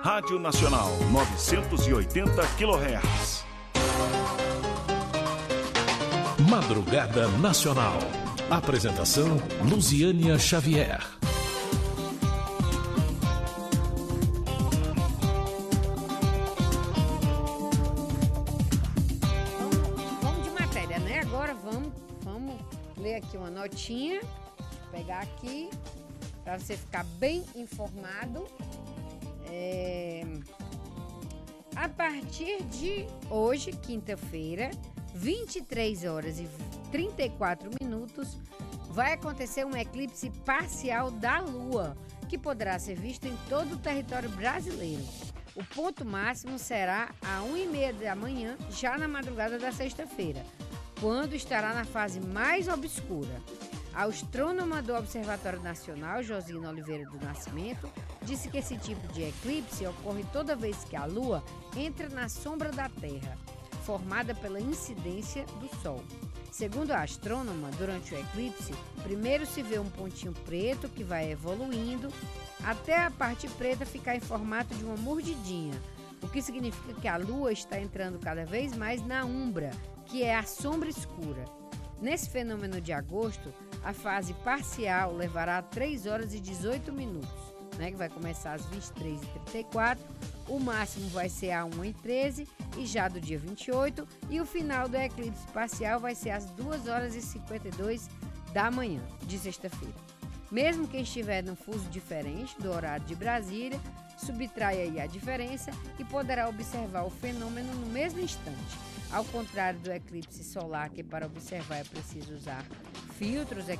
Rádio Nacional 980 kHz. Madrugada Nacional. Apresentação Luziânia Xavier. Vamos de matéria, né? Agora vamos ler aqui uma notinha, pegar aqui para você ficar bem informado. A partir de hoje, quinta-feira, 23 horas e 34 minutos, vai acontecer um eclipse parcial da Lua, que poderá ser visto em todo o território brasileiro. O ponto máximo será às 1h30 da manhã, já na madrugada da sexta-feira, quando estará na fase mais obscura. A astrônoma do Observatório Nacional, Josina Oliveira do Nascimento, disse que esse tipo de eclipse ocorre toda vez que a Lua entra na sombra da Terra, formada pela incidência do Sol. Segundo a astrônoma, durante o eclipse, primeiro se vê um pontinho preto que vai evoluindo até a parte preta ficar em formato de uma mordidinha, o que significa que a Lua está entrando cada vez mais na umbra, que é a sombra escura. Nesse fenômeno de agosto, a fase parcial levará 3 horas e 18 minutos, que vai começar às 23h34, o máximo vai ser às 1h13 e já do dia 28, e o final do eclipse parcial vai ser às 2 horas e 52 da manhã, de sexta-feira. Mesmo quem estiver num fuso diferente do horário de Brasília, subtrai aí a diferença e poderá observar o fenômeno no mesmo instante. Ao contrário do eclipse solar, que para observar é preciso usar filtros